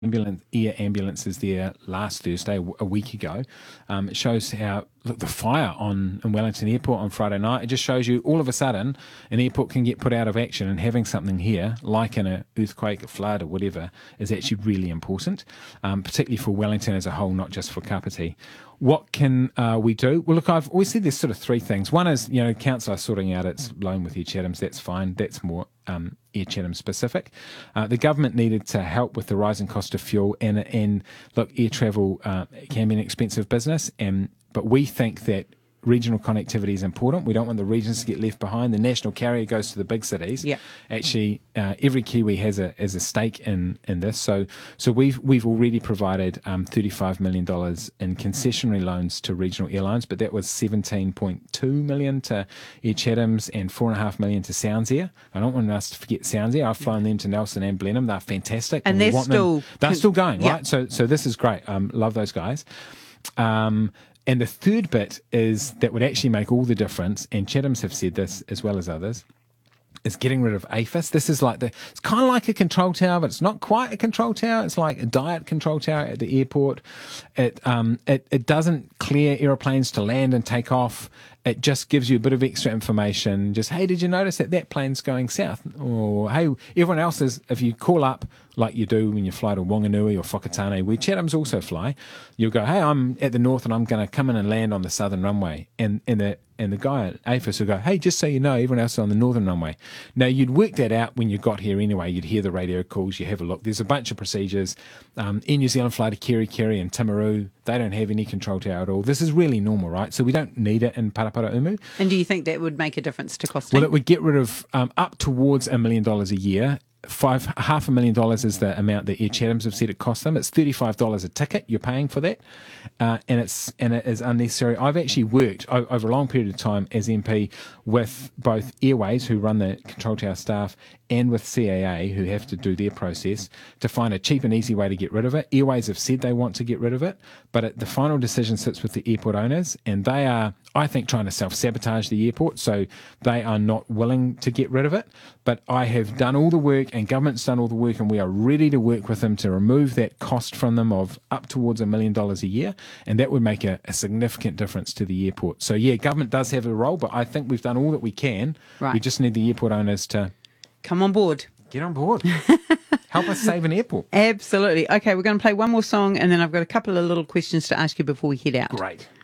air ambulances there last Thursday, a week ago. It shows how the fire in Wellington Airport on Friday night. It just shows you all of a sudden an airport can get put out of action, and having something here, like in an earthquake, a flood, or whatever, is actually really important, particularly for Wellington as a whole, not just for Kapiti. What can we do? Well, look, I've always said there's sort of three things. One is, council are sorting out its loan with Air Chathams. That's fine. That's more Air Chatham specific. The government needed to help with the rising cost of fuel, and look, air travel can be an expensive business, but we think that regional connectivity is important. We don't want the regions to get left behind. The national carrier goes to the big cities. Yep. Actually, every Kiwi has a stake in this. So we've already provided $35 million in concessionary loans to regional airlines, but that was $17.2 million to Air Chathams and $4.5 million to Sounds Air. I don't want us to forget Sounds Air. I've flown them to Nelson and Blenheim. They're fantastic. And they're still going, yep. right? So this is great. Love those guys. And the third bit is that would actually make all the difference, and Chathams have said this as well as others, is getting rid of AFIS. This is it's kind of like a control tower, but it's not quite a control tower. It's like a diet control tower at the airport. It doesn't clear aeroplanes to land and take off. It just gives you a bit of extra information. Just, hey, did you notice that plane's going south? Or, hey, everyone else is, if you call up like you do when you fly to Wanganui or Whakatane, where Chathams also fly, you'll go, hey, I'm at the north and I'm going to come in and land on the southern runway. And the guy at AFIS will go, hey, just so you know, everyone else is on the northern runway. Now, you'd work that out when you got here anyway. You'd hear the radio calls, you have a look. There's a bunch of procedures. Air New Zealand fly to Kerikeri and Timaru. They don't have any control tower at all. This is really normal, right? So we don't need it in Paraparaumu. And do you think that would make a difference to costing? Well, it would get rid of up towards $1 million a year. $500,000 is the amount that Air Chathams have said it costs them. It's $35 a ticket you're paying for that, and it is unnecessary. I've actually worked over a long period of time as MP with both Airways, who run the control tower staff, and with CAA, who have to do their process, to find a cheap and easy way to get rid of it. Airways have said they want to get rid of it, but the final decision sits with the airport owners, and they are, I think, trying to self-sabotage the airport, so they are not willing to get rid of it. But I have done all the work, and government's done all the work, and we are ready to work with them to remove that cost from them of up towards $1 million a year, and that would make a significant difference to the airport. So, yeah, government does have a role, but I think we've done all that we can. Right. We just need the airport owners to come on board. Get on board. Help us save an airport. Absolutely. Okay, we're going to play one more song, and then I've got a couple of little questions to ask you before we head out. Great.